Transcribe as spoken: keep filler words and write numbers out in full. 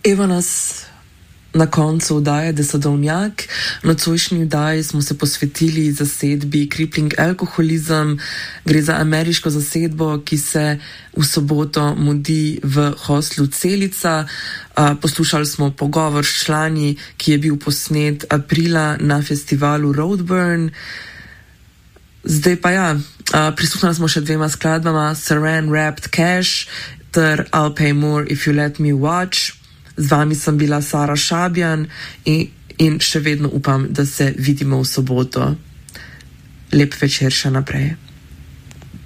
Evo nas na koncu vdaje Desadovnjak. Na cojšnji vdaji smo se posvetili zasedbi Crippling Alcoholism. Gre za ameriško zasedbo, ki se v soboto mudi v hostlu Celica. Poslušali smo pogovor s člani, ki je bil posnet aprila na festivalu Roadburn. Zdaj pa ja, prisluhnili smo še dvema skladbama, Saran Wrapped Cash ter I'll Pay More If You Let Me Watch. Z vami sem bila Sara Šabjan in, in še vedno upam, da se vidimo v soboto. Lep večer še naprej.